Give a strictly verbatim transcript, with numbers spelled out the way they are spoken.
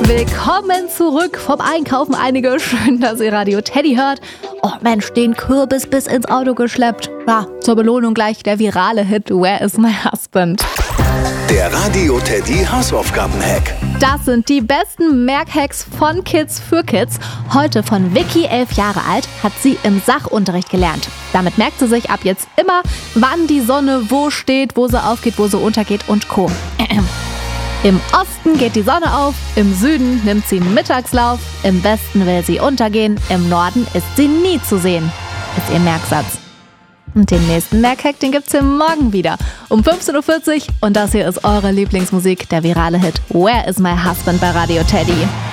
Willkommen zurück vom Einkaufen. Einige, schön, dass ihr Radio Teddy hört. Oh Mensch, den Kürbis bis ins Auto geschleppt. Ja, zur Belohnung gleich der virale Hit Where is my husband? Der Radio Teddy Hausaufgaben-Hack. Das sind die besten Merkhacks von Kids für Kids. Heute von Vicky, elf Jahre alt, hat sie im Sachunterricht gelernt. Damit merkt sie sich ab jetzt immer, wann die Sonne wo steht, wo sie aufgeht, wo sie untergeht und Co. Im Osten geht die Sonne auf, im Süden nimmt sie Mittagslauf, im Westen will sie untergehen, im Norden ist sie nie zu sehen. Ist ihr Merksatz. Und den nächsten Merkhack, den gibt's hier morgen wieder um fünfzehn Uhr vierzig. Und das hier ist eure Lieblingsmusik, der virale Hit Where is my husband bei Radio Teddy.